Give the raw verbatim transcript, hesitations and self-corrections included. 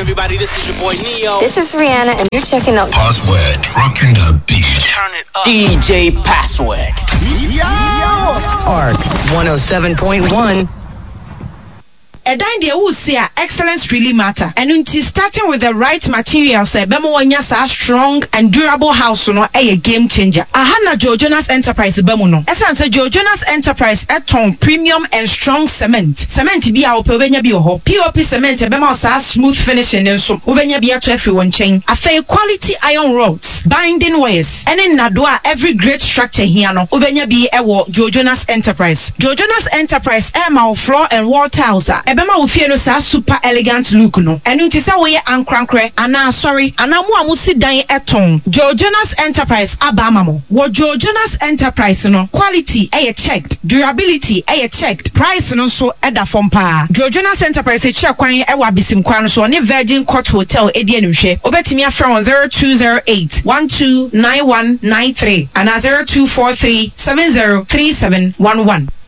everybody, this is your boy Neo. This is Rihanna, and you're checking out Password, rocking the beat. Turn it up. D J Password. Yo! Arc one oh seven point one. Edan de wo see excellence really matter. And until starting with the right materials, say bemo wanya sa strong and durable house no a game changer. Ahana Joe Jonas Enterprise bemo no. Essence Joe Jonas Enterprise eton premium and strong cement. Cement bi a opebenya bi ho. P O P cement bemo sa smooth finishing nso. Obenya bi ato afi won chain. Afei quality iron rods, binding wires. Ene nadoa every great structure here no. Obenya bi ewo Joe Jonas Enterprise. Joe Jonas Enterprise e ma floor and wall tiles a ebema wo fie no sa super elegant look no. Enu nti se wo ye ankrankre ana sorry ana mo amusi dan eton. Joe Jonas Enterprise abama mo. Wo Joe Jonas Enterprise no quality e checked, durability e checked, price no so eda fom pa. Joe Jonas Enterprise e check kwan e wa bisim kwan so ne Virgin Court Hotel e die nhwe. Obetimi afra on zero two zero eight one two nine one nine three and zero two four three seven zero three seven one one.